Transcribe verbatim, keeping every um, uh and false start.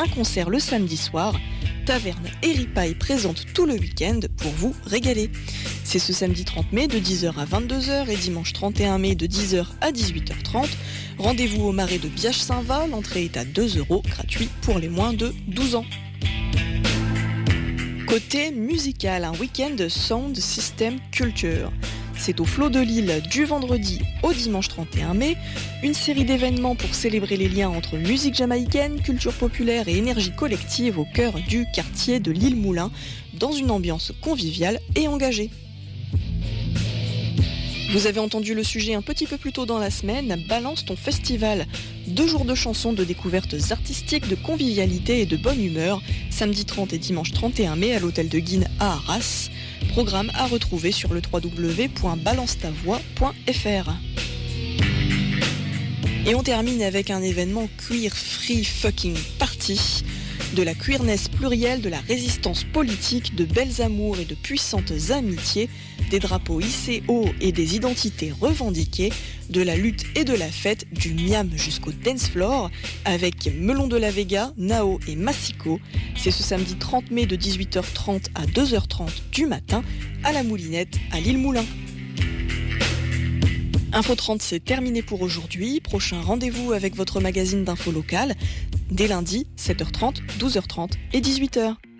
un concert le samedi soir. Taverne et Ripaille présente tout le week-end pour vous régaler. C'est ce samedi trente mai de dix heures à vingt-deux heures et dimanche trente et un mai de dix heures à dix-huit heures trente. Rendez-vous au marais de Biache-Saint-Va, l'entrée est à deux euros, gratuit pour les moins de douze ans. Côté musical, un week-end de Sound System Culture. C'est au Flot de Lille du vendredi au dimanche trente et un mai, une série d'événements pour célébrer les liens entre musique jamaïcaine, culture populaire et énergie collective au cœur du quartier de l'Île-Moulin, dans une ambiance conviviale et engagée. Vous avez entendu le sujet un petit peu plus tôt dans la semaine, Balance ton festival. Deux jours de chansons, de découvertes artistiques, de convivialité et de bonne humeur, samedi trente et dimanche trente et un mai à l'hôtel de Guine à Arras. Programme à retrouver sur le w w w point balance ta voix point f r. Et on termine avec un événement Queer Free Fucking Party. De la queerness plurielle, de la résistance politique, de belles amours et de puissantes amitiés, des drapeaux hissés hauts et des identités revendiquées, de la lutte et de la fête, du miam jusqu'au dance floor, avec Melon de la Vega, Nao et Massico. C'est ce samedi trente mai de dix-huit heures trente à deux heures trente du matin, à la Moulinette, à l'Île-Moulin. Info trente, c'est terminé pour aujourd'hui. Prochain rendez-vous avec votre magazine d'info locale, dès lundi, sept heures trente, douze heures trente et dix-huit heures.